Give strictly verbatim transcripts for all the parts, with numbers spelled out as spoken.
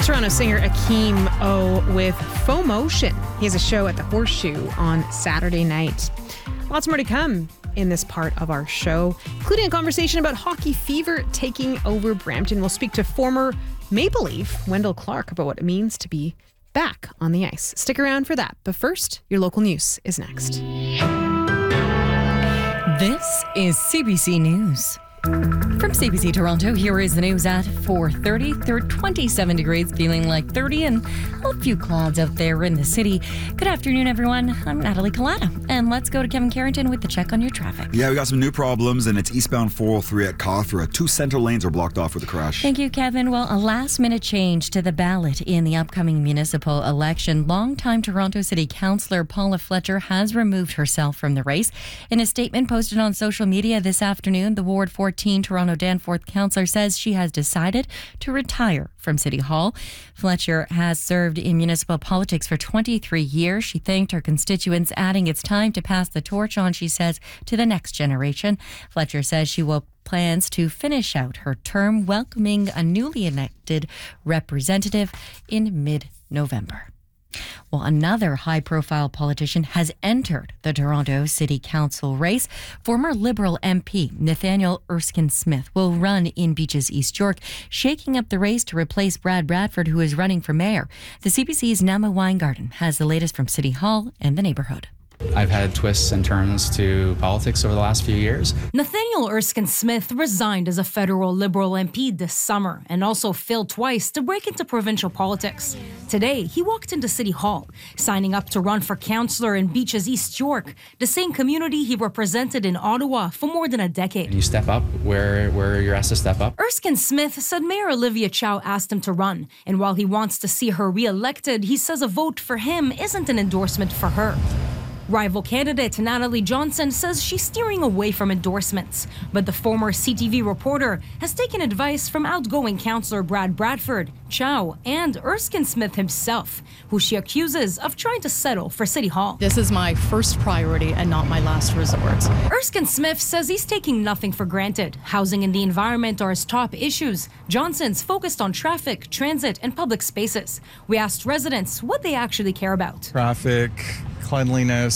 Toronto singer Akeem O with Faux Motion. He has a show at the Horseshoe on Saturday night. Lots more to come in this part of our show, including a conversation about hockey fever taking over Brampton. We'll speak to former Maple Leaf Wendell Clark about what it means to be back on the ice. Stick around for that. But first, your local news is next. This is C B C News. From C B C Toronto, here is the news at four thirty. They're twenty-seven degrees, feeling like thirty, and a few clouds out there in the city. Good afternoon, everyone. I'm Natalie Collada, and let's go to Kevin Carrington with the check on your traffic. Yeah, we got some new problems, and it's eastbound four oh three at Cawthra. Two center lanes are blocked off with a crash. Thank you, Kevin. Well, a last-minute change to the ballot in the upcoming municipal election. Longtime Toronto City Councillor Paula Fletcher has removed herself from the race. In a statement posted on social media this afternoon, the Ward fourteen Toronto Danforth councillor says she has decided to retire from City Hall. Fletcher has served in municipal politics for twenty-three years. She thanked her constituents, adding it's time to pass the torch on, she says, to the next generation. Fletcher says she will plans to finish out her term, welcoming a newly elected representative in mid-November. Well, another high-profile politician has entered the Toronto City Council race. Former Liberal M P Nathaniel Erskine-Smith will run in Beaches East York, shaking up the race to replace Brad Bradford, who is running for mayor. The C B C's Nama Weingarten has the latest from City Hall and the neighbourhood. I've had twists and turns to politics over the last few years. Nathaniel Erskine-Smith resigned as a federal Liberal M P this summer and also failed twice to break into provincial politics. Today, he walked into City Hall, signing up to run for councillor in Beaches East York, the same community he represented in Ottawa for more than a decade. And you step up where, where you're asked to step up. Erskine-Smith said Mayor Olivia Chow asked him to run, and while he wants to see her re-elected, he says a vote for him isn't an endorsement for her. Rival candidate Natalie Johnson says she's steering away from endorsements, but the former C T V reporter has taken advice from outgoing councillor Brad Bradford, Chow, and Erskine-Smith himself, who she accuses of trying to settle for City Hall. This is my first priority and not my last resort. Erskine-Smith says he's taking nothing for granted. Housing and the environment are his top issues. Johnson's focused on traffic, transit, and public spaces. We asked residents what they actually care about. Traffic, cleanliness,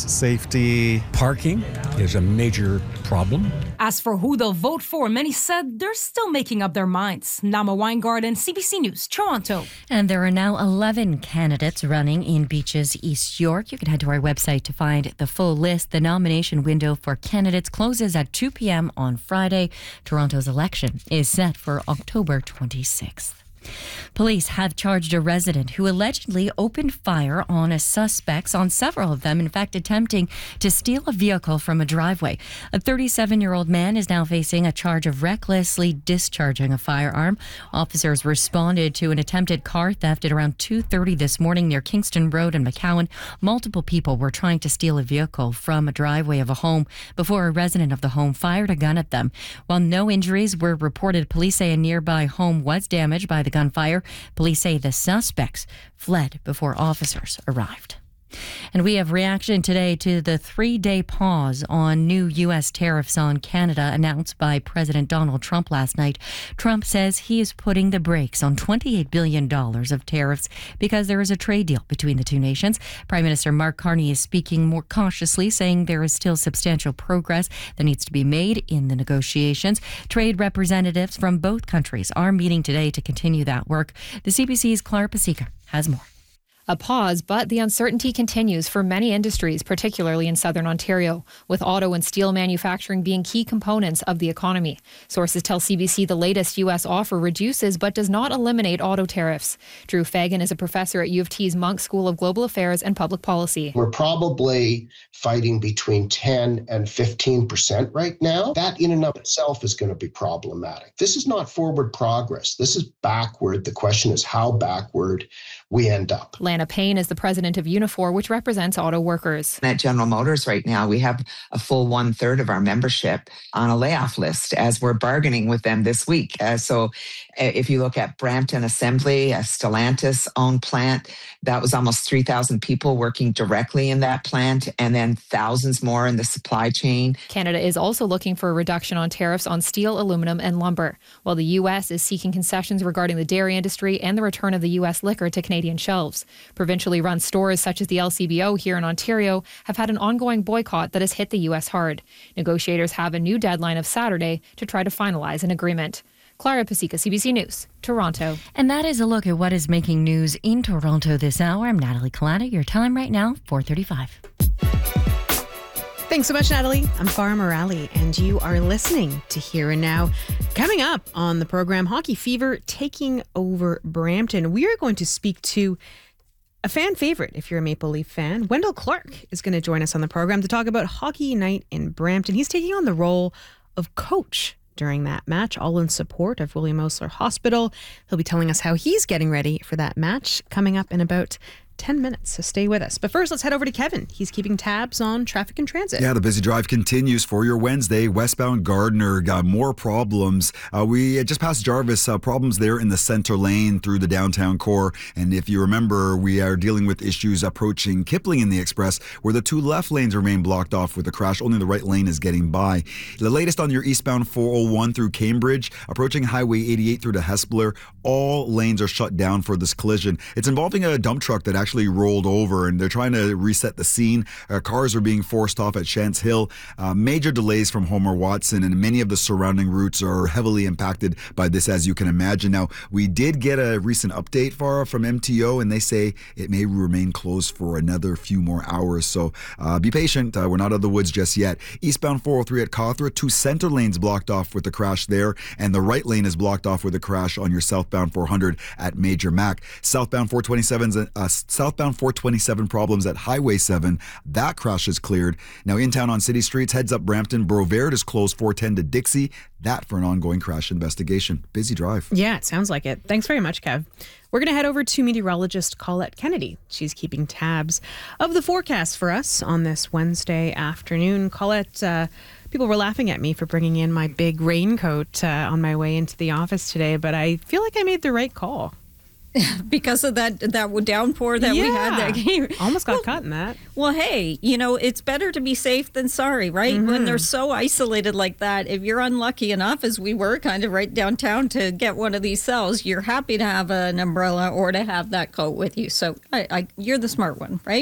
safety. Parking is a major problem. As for who they'll vote for, many said they're still making up their minds. Nama Weingarten, C B C News, Toronto. And there are now eleven candidates running in Beaches East York. You can head to our website to find the full list. The nomination window for candidates closes at two p.m. on Friday. Toronto's election is set for October twenty-sixth. Police have charged a resident who allegedly opened fire on a suspects, on several of them, in fact, attempting to steal a vehicle from a driveway. A thirty-seven-year-old man is now facing a charge of recklessly discharging a firearm. Officers responded to an attempted car theft at around two thirty this morning near Kingston Road and McCowan. Multiple people were trying to steal a vehicle from a driveway of a home before a resident of the home fired a gun at them. While no injuries were reported, police say a nearby home was damaged by the gunfire. Police say the suspects fled before officers arrived. And we have reaction today to the three-day pause on new U S tariffs on Canada announced by President Donald Trump last night. Trump says he is putting the brakes on twenty-eight billion dollars of tariffs because there is a trade deal between the two nations. Prime Minister Mark Carney is speaking more cautiously, saying there is still substantial progress that needs to be made in the negotiations. Trade representatives from both countries are meeting today to continue that work. The C B C's Clara Pasica has more. A pause, but the uncertainty continues for many industries, particularly in southern Ontario, with auto and steel manufacturing being key components of the economy. Sources tell C B C the latest U S offer reduces but does not eliminate auto tariffs. Drew Fagan is a professor at U of T's Munk School of Global Affairs and Public Policy. We're probably fighting between ten and fifteen percent right now. That in and of itself is going to be problematic. This is not forward progress. This is backward. The question is how backward we end up. Land Diana Payne is the president of Unifor, which represents auto workers. At General Motors right now, we have a full one third of our membership on a layoff list as we're bargaining with them this week. Uh, so uh, if you look at Brampton Assembly, a Stellantis owned plant, that was almost three thousand people working directly in that plant, and then thousands more in the supply chain. Canada is also looking for a reduction on tariffs on steel, aluminum, and lumber, while the U S is seeking concessions regarding the dairy industry and the return of the U S liquor to Canadian shelves. Provincially run stores such as the L C B O here in Ontario have had an ongoing boycott that has hit the U S hard. Negotiators have a new deadline of Saturday to try to finalize an agreement. Clara Pasica, C B C News, Toronto. And that is a look at what is making news in Toronto this hour. I'm Natalie Kalana. Your time right now, four thirty-five. Thanks so much, Natalie. I'm Farah Morali, and you are listening to Here and Now. Coming up on the program, Hockey Fever taking over Brampton. We are going to speak to a fan favorite, if you're a Maple Leaf fan. Wendell Clark is going to join us on the program to talk about Hockey Night in Brampton. He's taking on the role of coach during that match, all in support of William Osler Hospital. He'll be telling us how he's getting ready for that match coming up in about ten minutes, so stay with us. But first, let's head over to Kevin. He's keeping tabs on traffic and transit. Yeah, the busy drive continues for your Wednesday. Westbound Gardner got more problems. Uh, we just passed Jarvis, uh, problems there in the center lane through the downtown core. And if you remember, we are dealing with issues approaching Kipling in the Express, where the two left lanes remain blocked off with the crash. Only the right lane is getting by. The latest on your eastbound four oh one through Cambridge, approaching Highway eighty-eight through to Hespeler, all lanes are shut down for this collision. It's involving a dump truck that actually rolled over, and they're trying to reset the scene. Uh, cars are being forced off at Shants Hill. Uh, major delays from Homer Watson, and many of the surrounding routes are heavily impacted by this, as you can imagine. Now, we did get a recent update Farah, from M T O, and they say it may remain closed for another few more hours. So uh, be patient. Uh, we're not out of the woods just yet. Eastbound four oh three at Cawthra, two center lanes blocked off with the crash there, and the right lane is blocked off with a crash on your southbound four hundred at Major Mac. Southbound four twenty-seven's uh, southbound four twenty-seven problems at Highway seven. That crash is cleared. Now, in town on city streets, heads up Brampton. Brevard is closed four ten to Dixie. That for an ongoing crash investigation. Busy drive. Yeah, it sounds like it. Thanks very much, Kev. We're going to head over to meteorologist Colette Kennedy. She's keeping tabs of the forecast for us on this Wednesday afternoon. Colette, uh, people were laughing at me for bringing in my big raincoat uh, on my way into the office today, but I feel like I made the right call. Because of that that downpour that yeah. we had that came. Almost got well, caught in that. Well, hey, you know, it's better to be safe than sorry, right? Mm-hmm. When they're so isolated like that, if you're unlucky enough, as we were kind of right downtown, to get one of these cells, you're happy to have an umbrella or to have that coat with you. So I, I, you're the smart one, right?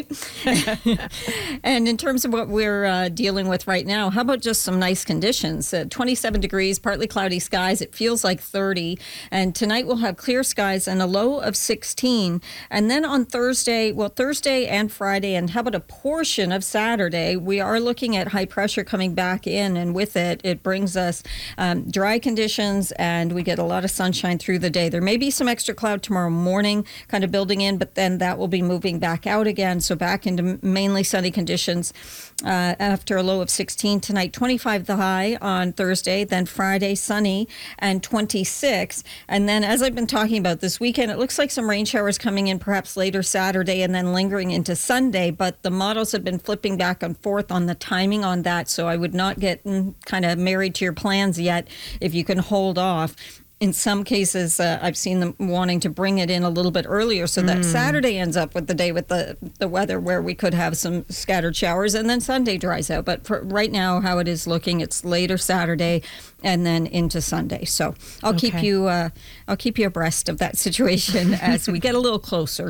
And in terms of what we're uh, dealing with right now, how about just some nice conditions? Uh, twenty-seven degrees, partly cloudy skies. It feels like thirty. And tonight we'll have clear skies and a low of sixteen. And then on Thursday, well, Thursday and Friday, and how about a portion of Saturday, we are looking at high pressure coming back in, and with it, it brings us um, dry conditions, and we get a lot of sunshine through the day. There may be some extra cloud tomorrow morning kind of building in, but then that will be moving back out again. So back into mainly sunny conditions uh, after a low of sixteen tonight. twenty-five the high on Thursday, then Friday sunny and twenty-six. And then, as I've been talking about this weekend, it looks like some rain showers coming in perhaps later Saturday and then lingering into Sunday, but the models have been flipping back and forth on the timing on that, so I would not get mm, kind of married to your plans yet if you can hold off. In some cases, uh, I've seen them wanting to bring it in a little bit earlier so that mm. Saturday ends up with the day with the, the weather where we could have some scattered showers, and then Sunday dries out. But for right now, how it is looking, it's later Saturday and then into Sunday. So I'll okay. keep you uh, I'll keep you abreast of that situation as we get a little closer